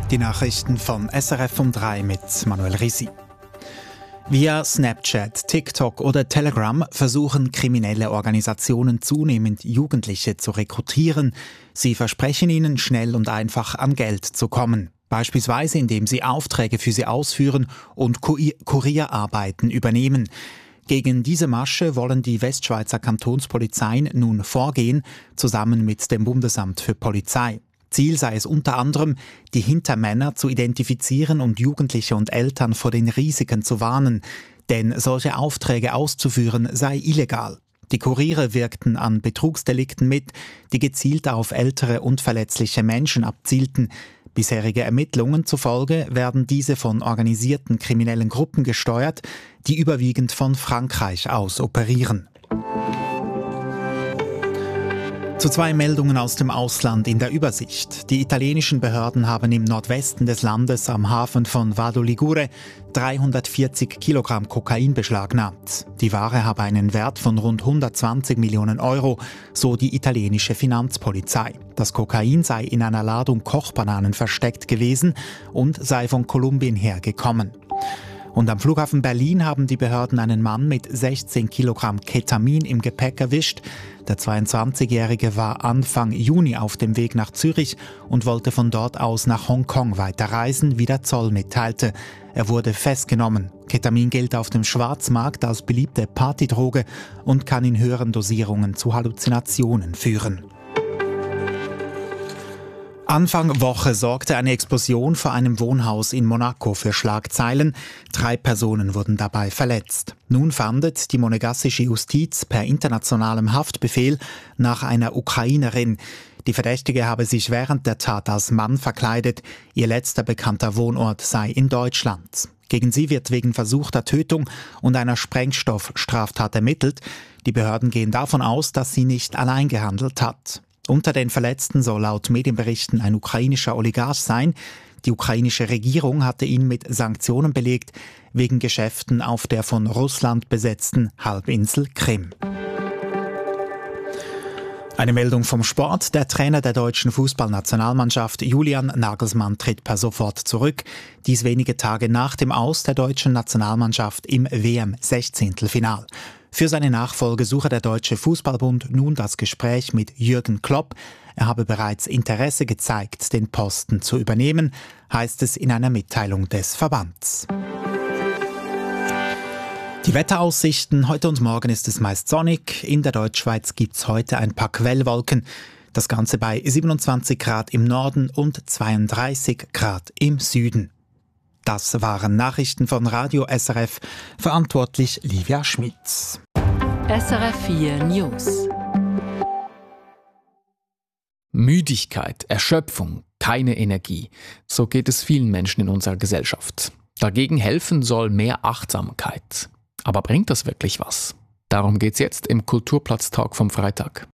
Die Nachrichten von SRF um 3 mit Manuel Risi. Via Snapchat, TikTok oder Telegram versuchen kriminelle Organisationen zunehmend Jugendliche zu rekrutieren. Sie versprechen ihnen, schnell und einfach an Geld zu kommen. Beispielsweise indem sie Aufträge für sie ausführen und Kurierarbeiten übernehmen. Gegen diese Masche wollen die Westschweizer Kantonspolizeien nun vorgehen, zusammen mit dem Bundesamt für Polizei. Ziel sei es unter anderem, die Hintermänner zu identifizieren und Jugendliche und Eltern vor den Risiken zu warnen. Denn solche Aufträge auszuführen sei illegal. Die Kuriere wirkten an Betrugsdelikten mit, die gezielt auf ältere und verletzliche Menschen abzielten. Bisherige Ermittlungen zufolge werden diese von organisierten kriminellen Gruppen gesteuert, die überwiegend von Frankreich aus operieren. Zu 2 Meldungen aus dem Ausland in der Übersicht. Die italienischen Behörden haben im Nordwesten des Landes am Hafen von Vado Ligure 340 Kilogramm Kokain beschlagnahmt. Die Ware habe einen Wert von rund 120 Millionen Euro, so die italienische Finanzpolizei. Das Kokain sei in einer Ladung Kochbananen versteckt gewesen und sei von Kolumbien hergekommen. Und am Flughafen Berlin haben die Behörden einen Mann mit 16 Kilogramm Ketamin im Gepäck erwischt. Der 22-Jährige war Anfang Juni auf dem Weg nach Zürich und wollte von dort aus nach Hongkong weiterreisen, wie der Zoll mitteilte. Er wurde festgenommen. Ketamin gilt auf dem Schwarzmarkt als beliebte Partydroge und kann in höheren Dosierungen zu Halluzinationen führen. Anfang Woche sorgte eine Explosion vor einem Wohnhaus in Monaco für Schlagzeilen. 3 Personen wurden dabei verletzt. Nun fahndet die monegassische Justiz per internationalem Haftbefehl nach einer Ukrainerin. Die Verdächtige habe sich während der Tat als Mann verkleidet. Ihr letzter bekannter Wohnort sei in Deutschland. Gegen sie wird wegen versuchter Tötung und einer Sprengstoffstraftat ermittelt. Die Behörden gehen davon aus, dass sie nicht allein gehandelt hat. Unter den Verletzten soll laut Medienberichten ein ukrainischer Oligarch sein. Die ukrainische Regierung hatte ihn mit Sanktionen belegt, wegen Geschäften auf der von Russland besetzten Halbinsel Krim. Eine Meldung vom Sport. Der Trainer der deutschen Fußballnationalmannschaft Julian Nagelsmann tritt per sofort zurück. Dies wenige Tage nach dem Aus der deutschen Nationalmannschaft im WM-16-Final. Für seine Nachfolge suche der Deutsche Fußballbund nun das Gespräch mit Jürgen Klopp. Er habe bereits Interesse gezeigt, den Posten zu übernehmen, heißt es in einer Mitteilung des Verbands. Die Wetteraussichten. Heute und morgen ist es meist sonnig. In der Deutschschweiz gibt es heute ein paar Quellwolken. Das Ganze bei 27 Grad im Norden und 32 Grad im Süden. Das waren Nachrichten von Radio SRF, verantwortlich Livia Schmitz. SRF 4 News. Müdigkeit, Erschöpfung, keine Energie. So geht es vielen Menschen in unserer Gesellschaft. Dagegen helfen soll mehr Achtsamkeit. Aber bringt das wirklich was? Darum geht's jetzt im Kulturplatz-Talk vom Freitag.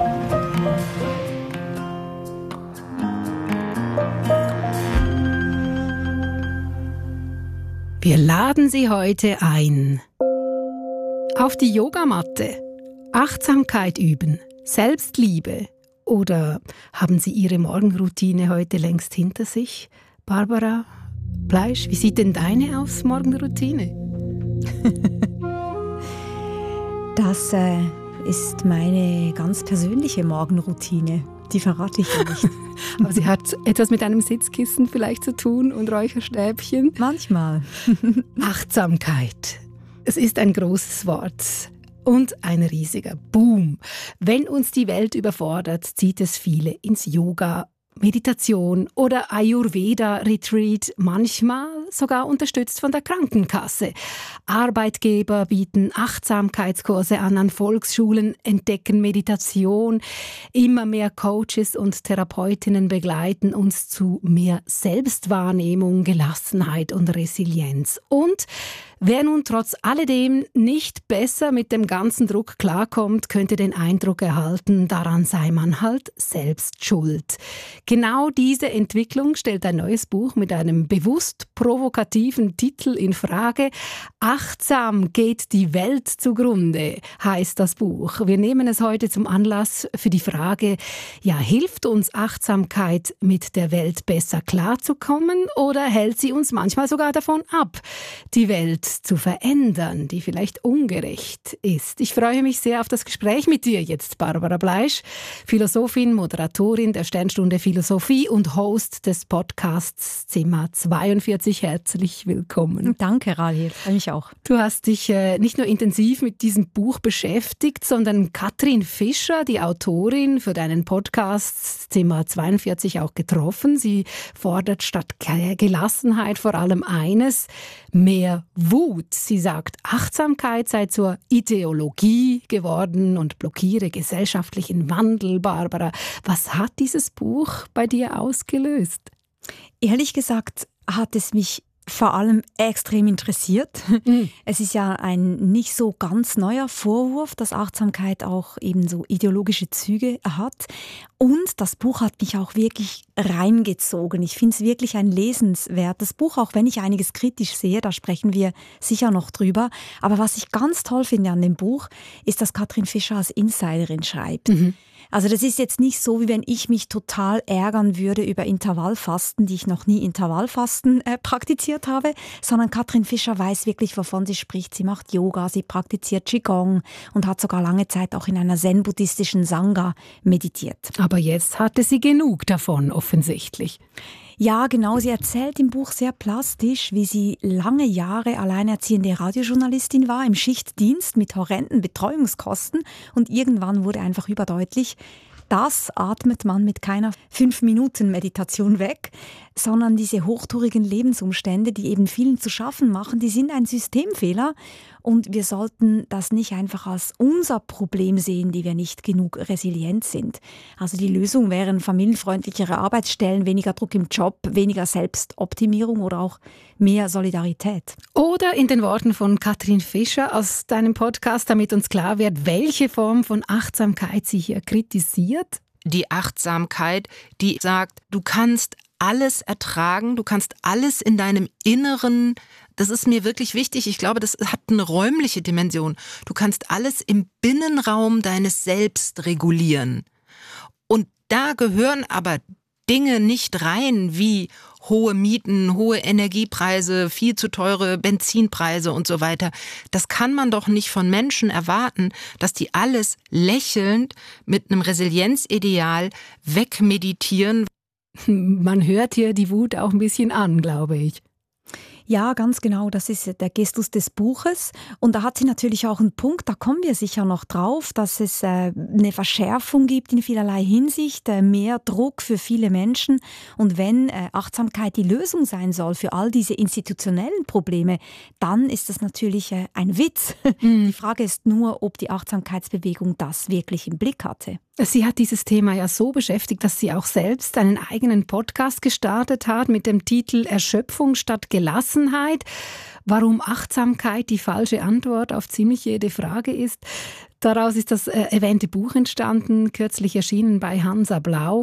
Wir laden Sie heute ein. Auf die Yogamatte. Achtsamkeit üben. Selbstliebe. Oder haben Sie Ihre Morgenroutine heute längst hinter sich? Barbara Bleisch, wie sieht denn deine aus, Morgenroutine? Das ist meine ganz persönliche Morgenroutine. Die verrate ich nicht. Aber sie hat etwas mit einem Sitzkissen vielleicht zu tun und Räucherstäbchen? Manchmal. Achtsamkeit. Es ist ein großes Wort und ein riesiger Boom. Wenn uns die Welt überfordert, zieht es viele ins Yoga, Meditation oder Ayurveda-Retreat, manchmal sogar unterstützt von der Krankenkasse. Arbeitgeber bieten Achtsamkeitskurse an Volksschulen, entdecken Meditation. Immer mehr Coaches und Therapeutinnen begleiten uns zu mehr Selbstwahrnehmung, Gelassenheit und Resilienz. Und Wer nun trotz alledem nicht besser mit dem ganzen Druck klarkommt, könnte den Eindruck erhalten, daran sei man halt selbst schuld. Genau diese Entwicklung stellt ein neues Buch mit einem bewusst provokativen Titel in Frage. Achtsam geht die Welt zugrunde, heißt das Buch. Wir nehmen es heute zum Anlass für die Frage, ja, hilft uns Achtsamkeit, mit der Welt besser klarzukommen, oder hält sie uns manchmal sogar davon ab, die Welt zu verändern, die vielleicht ungerecht ist? Ich freue mich sehr auf das Gespräch mit dir jetzt, Barbara Bleisch, Philosophin, Moderatorin der Sternstunde Philosophie und Host des Podcasts Zimmer 42. Herzlich willkommen. Danke, Rahel, freue mich auch. Du hast dich nicht nur intensiv mit diesem Buch beschäftigt, sondern Katrin Fischer, die Autorin, für deinen Podcast Zimmer 42 auch getroffen. Sie fordert statt Gelassenheit vor allem eines: mehr Wut. Sie sagt, Achtsamkeit sei zur Ideologie geworden und blockiere gesellschaftlichen Wandel. Barbara, was hat dieses Buch bei dir ausgelöst? Ehrlich gesagt hat es mich vor allem extrem interessiert. Es ist ja ein nicht so ganz neuer Vorwurf, dass Achtsamkeit auch eben so ideologische Züge hat. Und das Buch hat mich auch wirklich reingezogen. Ich finde es wirklich ein lesenswertes Buch, auch wenn ich einiges kritisch sehe, da sprechen wir sicher noch drüber. Aber was ich ganz toll finde an dem Buch, ist, dass Katrin Fischer als Insiderin schreibt. Also das ist jetzt nicht so, wie wenn ich mich total ärgern würde über Intervallfasten, die ich noch nie Intervallfasten praktiziert habe, sondern Katrin Fischer weiß wirklich, wovon sie spricht. Sie macht Yoga, sie praktiziert Qigong und hat sogar lange Zeit auch in einer zen-buddhistischen Sangha meditiert. Aber jetzt hatte sie genug davon, offensichtlich. Ja, genau. Sie erzählt im Buch sehr plastisch, wie sie lange Jahre alleinerziehende Radiojournalistin war, im Schichtdienst mit horrenden Betreuungskosten. Und irgendwann wurde einfach überdeutlich, das atmet man mit keiner 5-Minuten-Meditation weg, sondern diese hochtourigen Lebensumstände, die eben vielen zu schaffen machen, die sind ein Systemfehler. Und wir sollten das nicht einfach als unser Problem sehen, die wir nicht genug resilient sind. Also die Lösung wären familienfreundlichere Arbeitsstellen, weniger Druck im Job, weniger Selbstoptimierung oder auch mehr Solidarität. Oder in den Worten von Katrin Fischer aus deinem Podcast, damit uns klar wird, welche Form von Achtsamkeit sie hier kritisiert? Die Achtsamkeit, die sagt, du kannst alles ertragen, du kannst alles in deinem Inneren. Das ist mir wirklich wichtig. Ich glaube, das hat eine räumliche Dimension. Du kannst alles im Binnenraum deines Selbst regulieren. Und da gehören aber Dinge nicht rein wie hohe Mieten, hohe Energiepreise, viel zu teure Benzinpreise und so weiter. Das kann man doch nicht von Menschen erwarten, dass die alles lächelnd mit einem Resilienzideal wegmeditieren. Man hört hier die Wut auch ein bisschen an, glaube ich. Ja, ganz genau, das ist der Gestus des Buches. Und da hat sie natürlich auch einen Punkt, da kommen wir sicher noch drauf, dass es eine Verschärfung gibt in vielerlei Hinsicht, mehr Druck für viele Menschen. Und wenn Achtsamkeit die Lösung sein soll für all diese institutionellen Probleme, dann ist das natürlich ein Witz. Die Frage ist nur, ob die Achtsamkeitsbewegung das wirklich im Blick hatte. Sie hat dieses Thema ja so beschäftigt, dass sie auch selbst einen eigenen Podcast gestartet hat mit dem Titel Erschöpfung statt Gelassenheit. Warum Achtsamkeit die falsche Antwort auf ziemlich jede Frage ist. Daraus ist das erwähnte Buch entstanden, kürzlich erschienen bei Hansa Blau.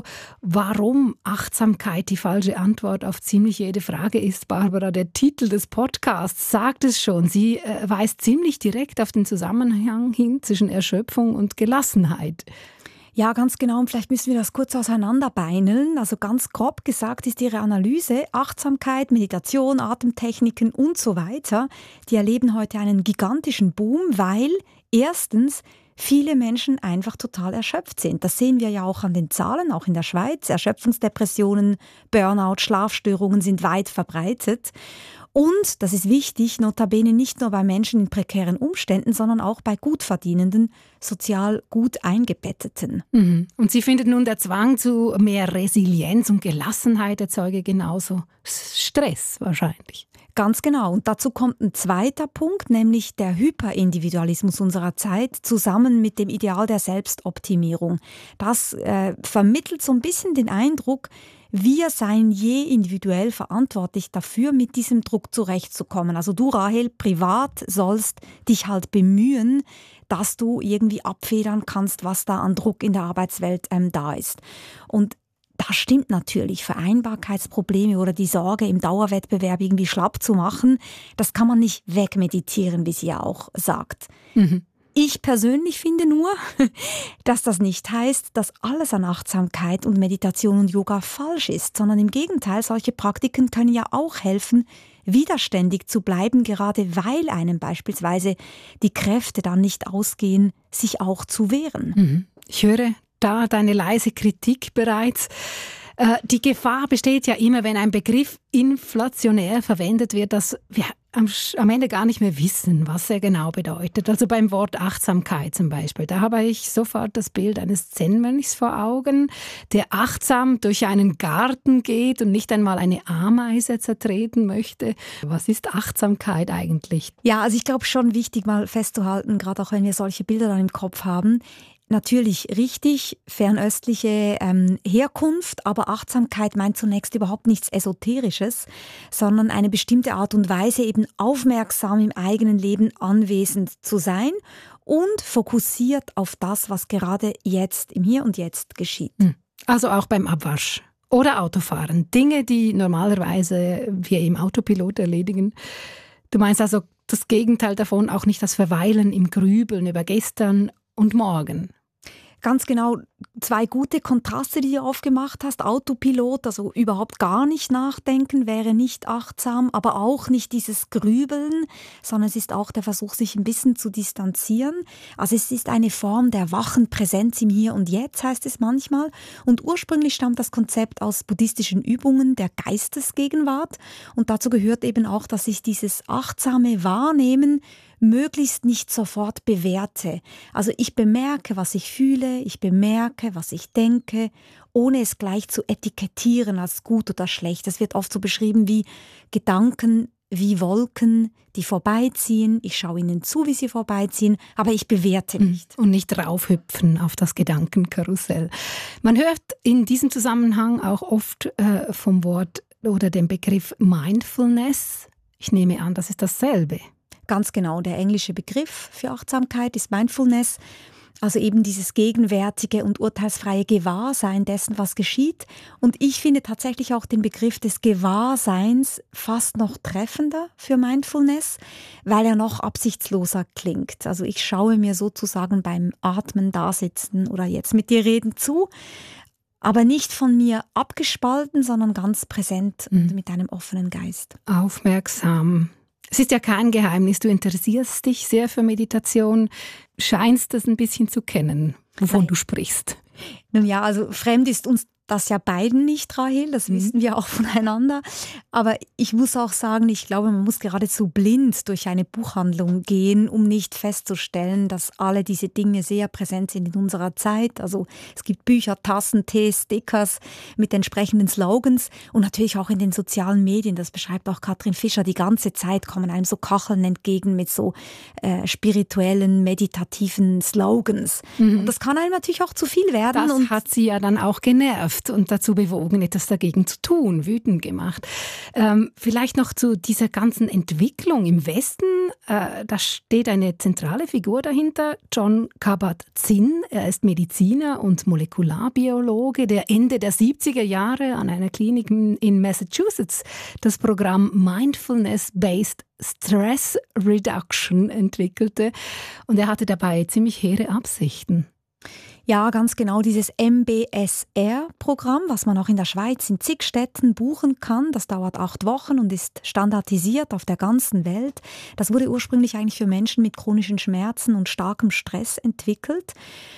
Warum Achtsamkeit die falsche Antwort auf ziemlich jede Frage ist, Barbara, der Titel des Podcasts sagt es schon. Sie weist ziemlich direkt auf den Zusammenhang hin zwischen Erschöpfung und Gelassenheit. Ja, ganz genau. Und vielleicht müssen wir das kurz auseinanderbeineln. Also ganz grob gesagt ist ihre Analyse, Achtsamkeit, Meditation, Atemtechniken und so weiter, die erleben heute einen gigantischen Boom, weil erstens viele Menschen einfach total erschöpft sind. Das sehen wir ja auch an den Zahlen, auch in der Schweiz. Erschöpfungsdepressionen, Burnout, Schlafstörungen sind weit verbreitet. Und, das ist wichtig, notabene nicht nur bei Menschen in prekären Umständen, sondern auch bei Gutverdienenden, sozial gut Eingebetteten. Und sie findet nun, der Zwang zu mehr Resilienz und Gelassenheit erzeuge genauso Stress wahrscheinlich. Ganz genau. Und dazu kommt ein zweiter Punkt, nämlich der Hyperindividualismus unserer Zeit zusammen mit dem Ideal der Selbstoptimierung. Das vermittelt so ein bisschen den Eindruck, wir seien je individuell verantwortlich dafür, mit diesem Druck zurechtzukommen. Also du, Rahel, privat sollst dich halt bemühen, dass du irgendwie abfedern kannst, was da an Druck in der Arbeitswelt da ist. Und da stimmt natürlich, Vereinbarkeitsprobleme oder die Sorge, im Dauerwettbewerb irgendwie schlapp zu machen, das kann man nicht wegmeditieren, wie sie ja auch sagt. Ich persönlich finde nur, dass das nicht heißt, dass alles an Achtsamkeit und Meditation und Yoga falsch ist, sondern im Gegenteil, solche Praktiken können ja auch helfen, widerständig zu bleiben, gerade weil einem beispielsweise die Kräfte dann nicht ausgehen, sich auch zu wehren. Ich höre da deine leise Kritik bereits. Die Gefahr besteht ja immer, wenn ein Begriff inflationär verwendet wird, dass wir am Ende gar nicht mehr wissen, was er genau bedeutet. Also beim Wort Achtsamkeit zum Beispiel, da habe ich sofort das Bild eines Zen-Mönchs vor Augen, der achtsam durch einen Garten geht und nicht einmal eine Ameise zertreten möchte. Was ist Achtsamkeit eigentlich? Ja, also ich glaube schon wichtig mal festzuhalten, gerade auch wenn wir solche Bilder dann im Kopf haben, natürlich richtig, fernöstliche Herkunft, aber Achtsamkeit meint zunächst überhaupt nichts Esoterisches, sondern eine bestimmte Art und Weise, eben aufmerksam im eigenen Leben anwesend zu sein und fokussiert auf das, was gerade jetzt, im Hier und Jetzt geschieht. Also auch beim Abwasch oder Autofahren. Dinge, die normalerweise wir im Autopilot erledigen. Du meinst also das Gegenteil davon, auch nicht das Verweilen im Grübeln über gestern und morgen. Ganz genau, 2 gute Kontraste, die du aufgemacht hast. Autopilot, also überhaupt gar nicht nachdenken, wäre nicht achtsam, aber auch nicht dieses Grübeln, sondern es ist auch der Versuch, sich ein bisschen zu distanzieren. Also es ist eine Form der wachen Präsenz im Hier und Jetzt, heißt es manchmal. Und ursprünglich stammt das Konzept aus buddhistischen Übungen der Geistesgegenwart. Und dazu gehört eben auch, dass ich dieses achtsame Wahrnehmen möglichst nicht sofort bewerte. Also ich bemerke, was ich fühle, ich bemerke, was ich denke, ohne es gleich zu etikettieren als gut oder schlecht. Das wird oft so beschrieben wie Gedanken, wie Wolken, die vorbeiziehen. Ich schaue ihnen zu, wie sie vorbeiziehen, aber ich bewerte nicht. Und nicht raufhüpfen auf das Gedankenkarussell. Man hört in diesem Zusammenhang auch oft vom Wort oder dem Begriff Mindfulness. Ich nehme an, das ist dasselbe. Ganz genau, der englische Begriff für Achtsamkeit ist Mindfulness, also eben dieses gegenwärtige und urteilsfreie Gewahrsein dessen, was geschieht. Und ich finde tatsächlich auch den Begriff des Gewahrseins fast noch treffender für Mindfulness, weil er noch absichtsloser klingt. Also ich schaue mir sozusagen beim Atmen, Dasitzen oder jetzt mit dir reden zu, aber nicht von mir abgespalten, sondern ganz präsent und mit einem offenen Geist. Aufmerksam. Es ist ja kein Geheimnis, du interessierst dich sehr für Meditation, scheinst das ein bisschen zu kennen, wovon du sprichst. Nun ja, also fremd ist uns das ja beiden nicht, Rahel, das wissen wir auch voneinander. Aber ich muss auch sagen, ich glaube, man muss geradezu blind durch eine Buchhandlung gehen, um nicht festzustellen, dass alle diese Dinge sehr präsent sind in unserer Zeit. Also es gibt Bücher, Tassen, Tees, Stickers mit entsprechenden Slogans und natürlich auch in den sozialen Medien, das beschreibt auch Katrin Fischer, die ganze Zeit kommen einem so Kacheln entgegen mit so spirituellen, meditativen Slogans. Und das kann einem natürlich auch zu viel werden. Das hat sie ja dann auch genervt und dazu bewogen, etwas dagegen zu tun, wütend gemacht. Vielleicht noch zu dieser ganzen Entwicklung im Westen. Da steht eine zentrale Figur dahinter, Jon Kabat-Zinn. Er ist Mediziner und Molekularbiologe, der Ende der 70er Jahre an einer Klinik in Massachusetts das Programm Mindfulness-Based Stress Reduction entwickelte. Und er hatte dabei ziemlich hehre Absichten. Ja, ganz genau, dieses MBSR-Programm, was man auch in der Schweiz in zig Städten buchen kann, das dauert 8 Wochen und ist standardisiert auf der ganzen Welt. Das wurde ursprünglich eigentlich für Menschen mit chronischen Schmerzen und starkem Stress entwickelt.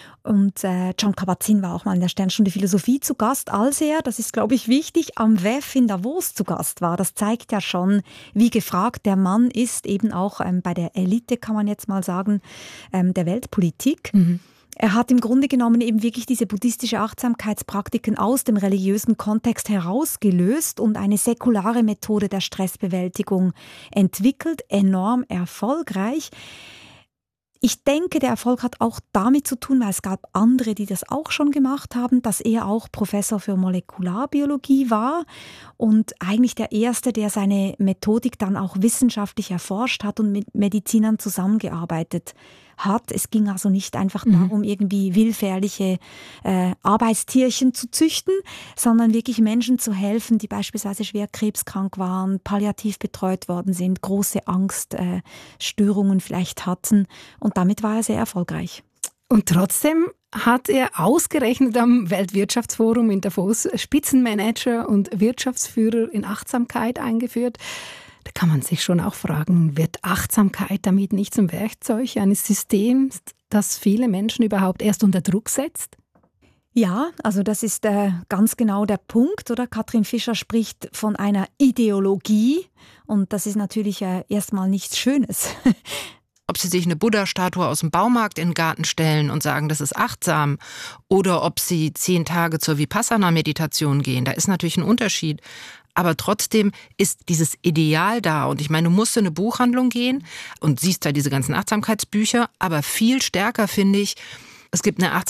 Und Jon Kabat-Zinn war auch mal in der Sternstunde Philosophie zu Gast, als er, das ist glaube ich wichtig, am WEF in Davos zu Gast war. Das zeigt ja schon, wie gefragt der Mann ist, eben auch bei der Elite, kann man jetzt mal sagen, der Weltpolitik. Er hat im Grunde genommen eben wirklich diese buddhistische Achtsamkeitspraktiken aus dem religiösen Kontext herausgelöst und eine säkulare Methode der Stressbewältigung entwickelt, enorm erfolgreich. Ich denke, der Erfolg hat auch damit zu tun, weil es gab andere, die das auch schon gemacht haben, dass er auch Professor für Molekularbiologie war und eigentlich der Erste, der seine Methodik dann auch wissenschaftlich erforscht hat und mit Medizinern zusammengearbeitet hat. Es ging also nicht einfach darum, irgendwie willfährliche Arbeitstierchen zu züchten, sondern wirklich Menschen zu helfen, die beispielsweise schwer krebskrank waren, palliativ betreut worden sind, große Angststörungen vielleicht hatten. Und damit war er sehr erfolgreich. Und trotzdem hat er ausgerechnet am Weltwirtschaftsforum in Davos Spitzenmanager und Wirtschaftsführer in Achtsamkeit eingeführt. Da kann man sich schon auch fragen, wird Achtsamkeit damit nicht zum Werkzeug eines Systems, das viele Menschen überhaupt erst unter Druck setzt? Ja, also das ist ganz genau der Punkt, oder? Katrin Fischer spricht von einer Ideologie und das ist natürlich erstmal nichts Schönes. Ob sie sich eine Buddha-Statue aus dem Baumarkt in den Garten stellen und sagen, das ist achtsam, oder ob sie 10 Tage zur Vipassana-Meditation gehen, da ist natürlich ein Unterschied. Aber trotzdem ist dieses Ideal da. Und ich meine, du musst in eine Buchhandlung gehen und siehst da diese ganzen Achtsamkeitsbücher. Aber viel stärker finde ich, es gibt eine